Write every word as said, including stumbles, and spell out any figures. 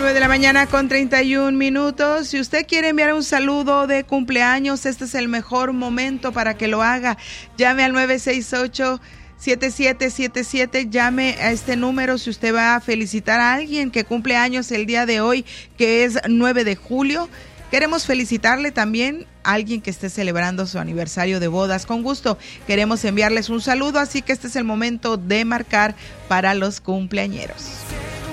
nueve de la mañana con treinta y un minutos. Si usted quiere enviar un saludo de cumpleaños, este es el mejor momento para que lo haga. Llame al nueve seis ocho, siete siete siete siete, llame a este número si usted va a felicitar a alguien que cumple años el día de hoy, que es nueve de julio. Queremos felicitarle también a alguien que esté celebrando su aniversario de bodas. Con gusto queremos enviarles un saludo, así que este es el momento de marcar para los cumpleañeros.